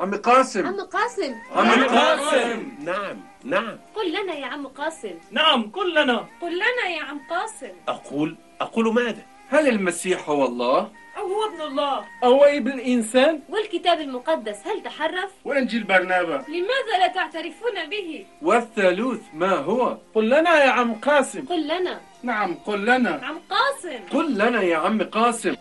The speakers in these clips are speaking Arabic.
عم قاسم. عم قاسم. عم قاسم. نعم. قل لنا يا عم قاسم. نعم قل لنا. قل لنا يا عم قاسم. أقول ماذا؟ هل المسيح هو الله؟ أو هو ابن الله؟ أو ابن الإنسان؟ والكتاب المقدس هل تحرف؟ وإنجيل برنابا لماذا لا تعترفون به؟ والثالوث ما هو؟ قل لنا يا عم قاسم. قل لنا. نعم قل لنا. عم قاسم. قل لنا يا عم قاسم.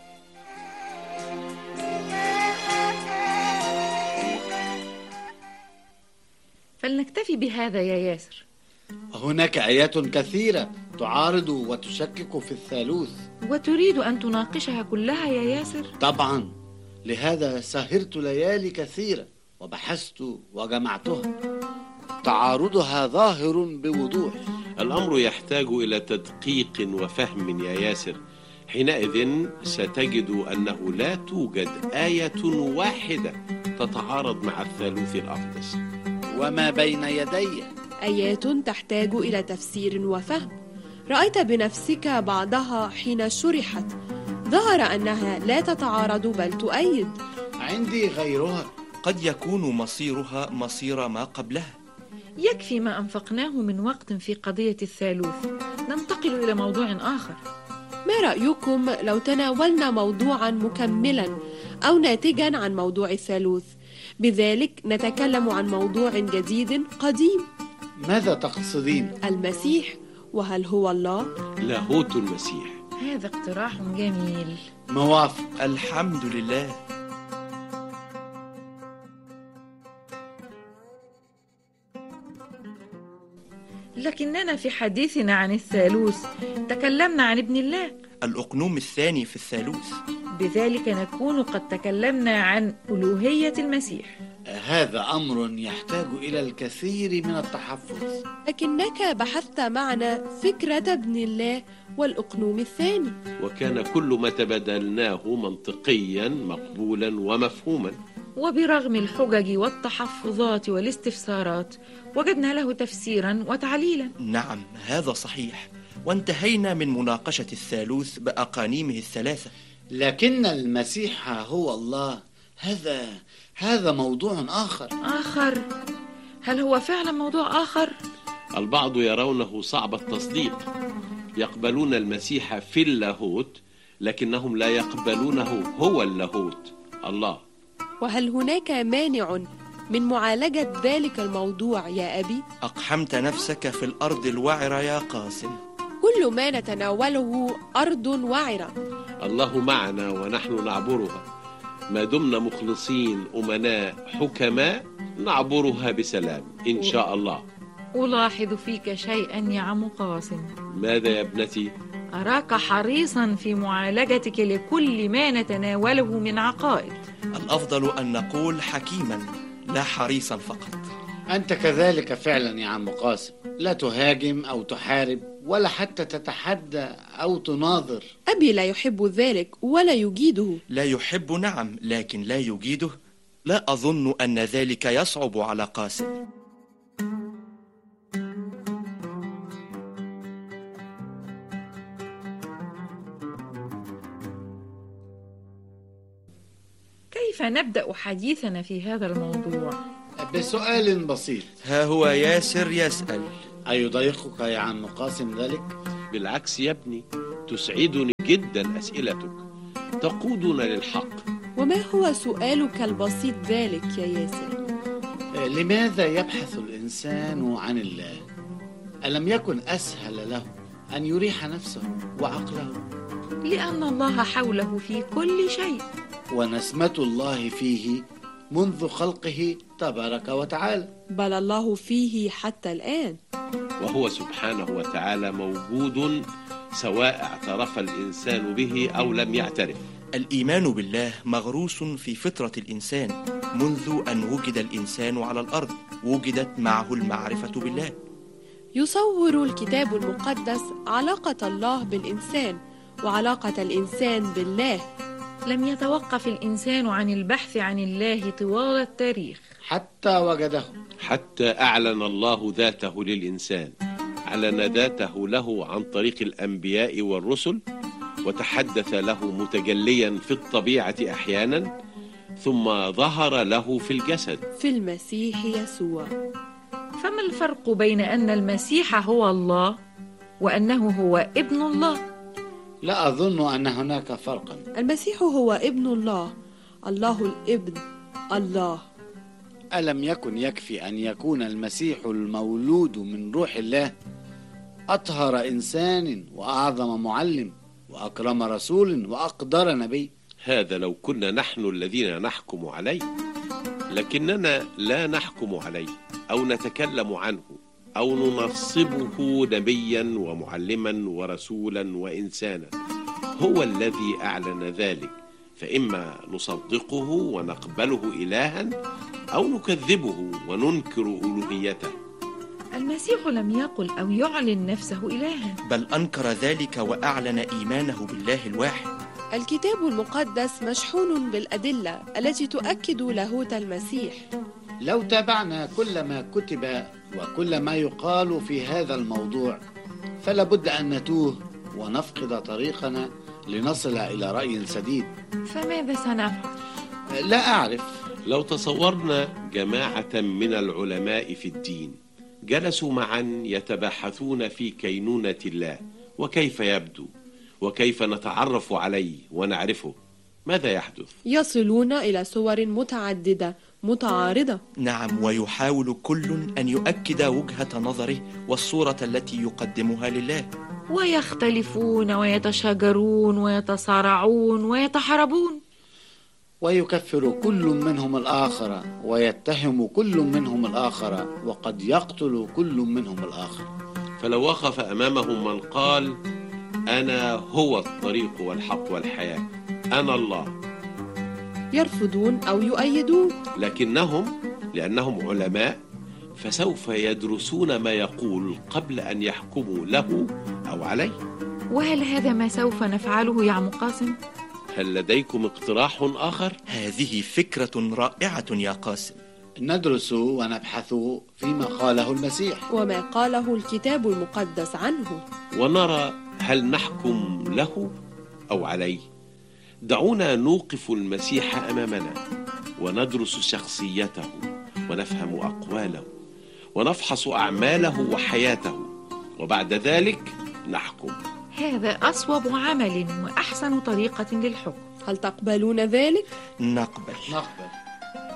فلنكتفي بهذا يا ياسر. هناك آيات كثيرة تعارض وتشكك في الثالوث. وتريد أن تناقشها كلها يا ياسر؟ طبعا، لهذا سهرت ليالي كثيرة وبحثت وجمعتها. تعارضها ظاهر بوضوح. الأمر يحتاج إلى تدقيق وفهم يا ياسر. حينئذ ستجد أنه لا توجد آية واحدة تتعارض مع الثالوث الأقدس. وما بين يدي آيات تحتاج إلى تفسير وفهم. رأيت بنفسك بعضها حين شرحت، ظهر أنها لا تتعارض بل تؤيد. عندي غيرها. قد يكون مصيرها مصير ما قبلها. يكفي ما أنفقناه من وقت في قضية الثالوث. ننتقل إلى موضوع آخر. ما رأيكم لو تناولنا موضوعا مكملا أو ناتجا عن موضوع الثالوث؟ بذلك نتكلم عن موضوع جديد قديم. ماذا تقصدين؟ المسيح، وهل هو الله؟ لاهوت المسيح. هذا اقتراح جميل. موافق. الحمد لله. لكننا في حديثنا عن الثالوث تكلمنا عن ابن الله، الأقنوم الثاني في الثالوث. بذلك نكون قد تكلمنا عن ألوهية المسيح. هذا أمر يحتاج إلى الكثير من التحفظ. لكنك بحثت معنا فكرة ابن الله والأقنوم الثاني، وكان كل ما تبادلناه منطقيا مقبولا ومفهوما. وبرغم الحجج والتحفظات والاستفسارات وجدنا له تفسيرا وتعليلا. نعم هذا صحيح، وانتهينا من مناقشة الثالوث بأقانيمه الثلاثة. لكن المسيح هو الله، هذا موضوع آخر. هل هو فعلا موضوع آخر؟ البعض يرونه صعب التصديق، يقبلون المسيح في اللاهوت لكنهم لا يقبلونه هو اللاهوت الله. وهل هناك مانع من معالجة ذلك الموضوع يا أبي؟ أقحمت نفسك في الأرض الوعرة يا قاسم. كل ما نتناوله أرض وعرة. الله معنا ونحن نعبرها، ما دمنا مخلصين أمناء حكماء نعبرها بسلام إن شاء الله. ألاحظ فيك شيئا يا عم قاسم. ماذا يا ابنتي؟ أراك حريصا في معالجتك لكل ما نتناوله من عقائد. الأفضل أن نقول حكيما لا حريصا فقط. أنت كذلك فعلا يا عم قاسم، لا تهاجم أو تحارب ولا حتى تتحدى أو تناظر. أبي لا يحب ذلك ولا يجيده. لا يحب نعم، لكن لا يجيده. لا أظن أن ذلك يصعب على قاسم. كيف نبدأ حديثنا في هذا الموضوع؟ بسؤال بسيط. ها هو ياسر يسأل. أيضايقك يا عم قاسم ذلك؟ بالعكس يا ابني، تسعدني جدا أسئلتك، تقودنا للحق. وما هو سؤالك البسيط ذلك يا ياسر؟ لماذا يبحث الإنسان عن الله؟ ألم يكن أسهل له أن يريح نفسه وعقله؟ لأن الله حوله في كل شيء، ونسمة الله فيه منذ خلقه تبارك وتعالى، بل الله فيه حتى الآن، وهو سبحانه وتعالى موجود سواء اعترف الإنسان به أو لم يعترف. الإيمان بالله مغروس في فطرة الإنسان منذ أن وجد الإنسان على الأرض، وجدت معه المعرفة بالله. يصور الكتاب المقدس علاقة الله بالإنسان وعلاقة الإنسان بالله. لم يتوقف الإنسان عن البحث عن الله طوال التاريخ حتى وجده، حتى أعلن الله ذاته للإنسان. أعلن ذاته له عن طريق الأنبياء والرسل، وتحدث له متجليا في الطبيعة أحيانا، ثم ظهر له في الجسد. في المسيح يسوع. فما الفرق بين أن المسيح هو الله وأنه هو ابن الله؟ لا أظن أن هناك فرقا. المسيح هو ابن الله، الله الابن، الله. ألم يكن يكفي أن يكون المسيح المولود من روح الله أطهر إنسان وأعظم معلم وأكرم رسول وأقدر نبي؟ هذا لو كنا نحن الذين نحكم عليه، لكننا لا نحكم عليه أو نتكلم عنه أو ننصبه نبيا ومعلما ورسولا وإنسانا. هو الذي أعلن ذلك، فإما نصدقه ونقبله إلها أو نكذبه وننكر ألوهيته. المسيح لم يقل أو يعلن نفسه إلها، بل أنكر ذلك وأعلن إيمانه بالله الواحد. الكتاب المقدس مشحون بالأدلة التي تؤكد لاهوت المسيح. لو تابعنا كل ما كتب وكل ما يقال في هذا الموضوع فلا بد أن نتوه ونفقد طريقنا لنصل إلى رأي سديد. فماذا سنفعل؟ لا أعرف. لو تصورنا جماعة من العلماء في الدين جلسوا معا يتباحثون في كينونة الله وكيف يبدو وكيف نتعرف عليه ونعرفه، ماذا يحدث؟ يصلون إلى صور متعددة متعارضة. نعم، ويحاول كل أن يؤكد وجهة نظره والصورة التي يقدمها لله، ويختلفون ويتشاجرون ويتصارعون ويتحاربون، ويكفر كل منهم الآخر ويتهم كل منهم الآخر وقد يقتل كل منهم الآخر. فلو وقف أمامهم من قال أنا هو الطريق والحق والحياة، أنا الله، يرفضون أو يؤيدون. لكنهم لأنهم علماء فسوف يدرسون ما يقول قبل أن يحكموا له أو عليه. وهل هذا ما سوف نفعله يا عم قاسم؟ هل لديكم اقتراح آخر؟ هذه فكرة رائعة يا قاسم. ندرس ونبحث فيما قاله المسيح وما قاله الكتاب المقدس عنه، ونرى هل نحكم له أو عليه. دعونا نوقف المسيح أمامنا وندرس شخصيته ونفهم أقواله ونفحص أعماله وحياته، وبعد ذلك نحكم. هذا أصوب عمل وأحسن طريقة للحكم. هل تقبلون ذلك؟ نقبل.